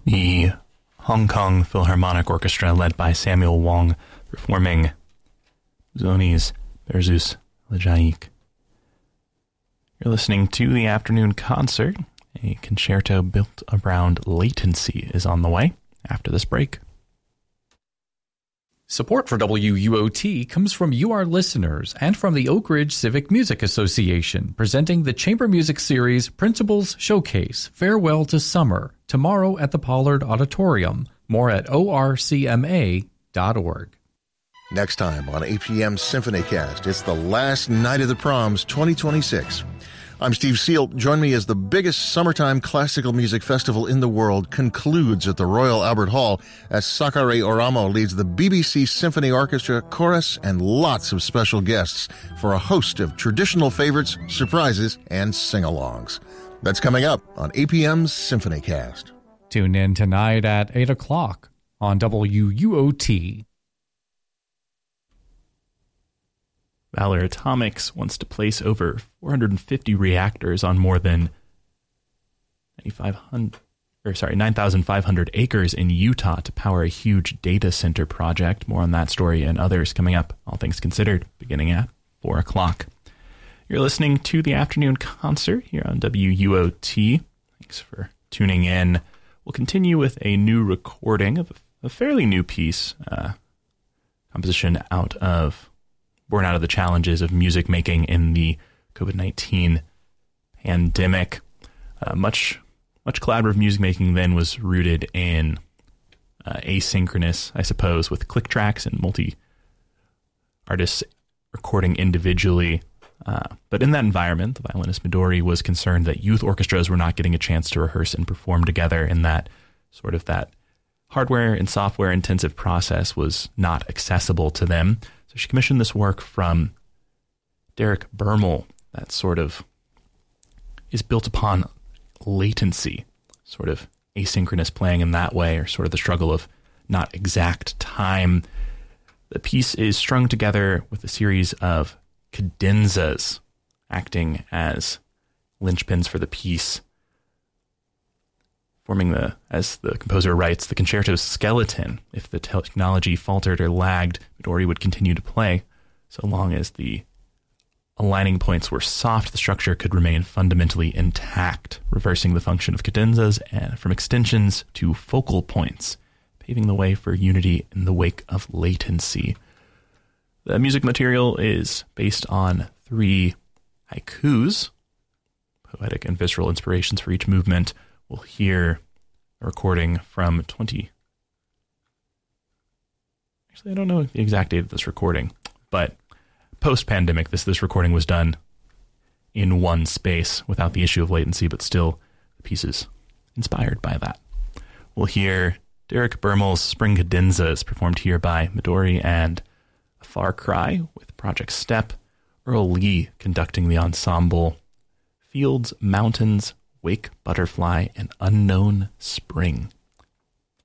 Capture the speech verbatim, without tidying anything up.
The Hong Kong Philharmonic Orchestra, led by Samuel Wong, performing Busoni's Berceuse Elegiaque. You're listening to the afternoon concert. A concerto built around latency is on the way after this break. Support for W U O T comes from you, our listeners, and from the Oak Ridge Civic Music Association, presenting the Chamber Music Series Principals Showcase, Farewell to Summer, tomorrow at the Pollard Auditorium. More at O R C M A dot org. Next time on A P M SymphonyCast, it's the last night of the proms twenty twenty-six. I'm Steve Seal. Join me as the biggest summertime classical music festival in the world concludes at the Royal Albert Hall as Sakare Oramo leads the B B C Symphony Orchestra, chorus, and lots of special guests for a host of traditional favorites, surprises, and sing-alongs. That's coming up on A P M's SymphonyCast. Tune in tonight at eight o'clock on W U O T. Valor Atomics wants to place over four hundred fifty reactors on more than ninety-five hundred, or sorry, nine thousand five hundred acres in Utah to power a huge data center project. More on that story and others coming up, all things considered, beginning at four o'clock. You're listening to the afternoon concert here on W U O T. Thanks for tuning in. We'll continue with a new recording of a fairly new piece, uh, composition out of born out of the challenges of music making in the COVID nineteen pandemic. Uh, much much collaborative music making then was rooted in uh, asynchronous, I suppose, with click tracks and multi-artists recording individually. Uh, but in that environment, the violinist Midori was concerned that youth orchestras were not getting a chance to rehearse and perform together, in that sort of that hardware and software intensive process was not accessible to them. So she commissioned this work from Derek Bermel that sort of is built upon latency, sort of asynchronous playing in that way, or sort of the struggle of not exact time. The piece is strung together with a series of cadenzas acting as linchpins for the piece, forming the, as the composer writes, the concerto's skeleton. If the technology faltered or lagged, Midori would continue to play. So long as the aligning points were soft, the structure could remain fundamentally intact, reversing the function of cadenzas and from extensions to focal points, paving the way for unity in the wake of latency. The music material is based on three haikus, poetic and visceral inspirations for each movement. We'll hear a recording from twenty. Actually, I don't know the exact date of this recording, but post-pandemic, this this recording was done in one space without the issue of latency, but still the piece is inspired by that. We'll hear Derek Bermel's Spring Cadenzas performed here by Midori and A Far Cry with Project Step, Earl Lee conducting the ensemble, Fields, Mountains, Wake Butterfly, and Unknown Spring.